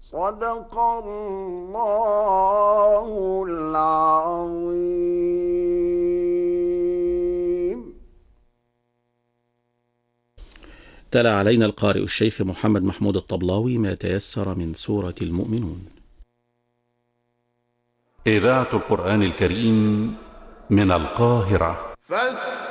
صدق الله العظيم. تلا علينا القارئ الشيخ محمد محمود الطبلاوي ما تيسر من سورة المؤمنون. إذاعة القرآن الكريم من القاهرة.